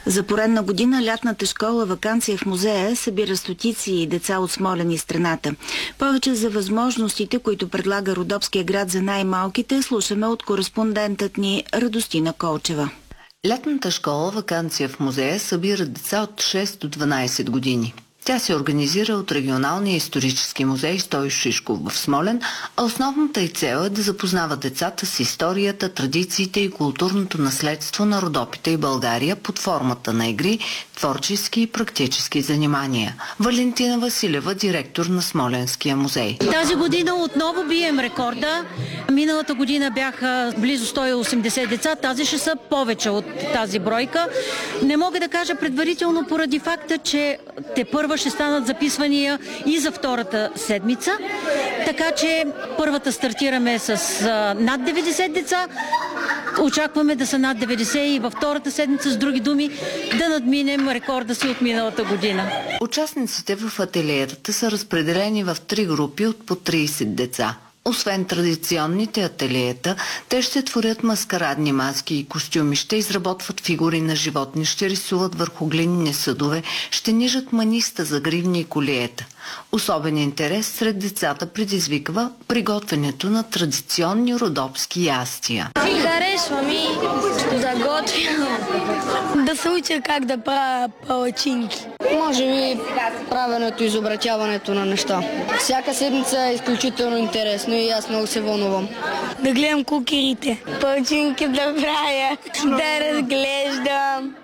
За поредна година лятната школа "Ваканция в музея" събира стотици и деца от Смолян и страната. Повече за възможностите, които предлага Родопския град за най-малките, слушаме от кореспондентът ни Радостина Колчева. Лятната школа "Ваканция в музея" събира деца от 6 до 12 години. Тя се организира от регионалния исторически музей "Стойо Шишков" в Смолян, а основната й цел е да запознава децата с историята, традициите и културното наследство на Родопите и България под формата на игри, творчески и практически занимания. Валентина Василева, директор на Смолянския музей. Тази година отново бием рекорда. Миналата година бяха близо 180 деца, тази ще са повече от тази бройка. Не мога да кажа предварително поради факта, че тепърва ще станат записвания и за втората седмица. Така че първата стартираме с над 90 деца. Очакваме да са над 90 и във втората седмица, с други думи, да надминем рекорда си от миналата година. Участниците в ателиетата са разпределени в 3 групи от по 30 деца. Освен традиционните ателиета, те ще творят маскарадни маски и костюми, ще изработват фигури на животни, ще рисуват върху глинени съдове, ще нижат маниста за гривни и колиета. Особен интерес сред децата предизвиква приготвянето на традиционни родопски ястия. Харесва ми да готвя, да се уча как да правя палачинки. Може би правенето и изобретяването на неща. Всяка седмица е изключително интересно и аз много се вълнувам. Да гледам кукерите, палачинки да правя, да разглеждам.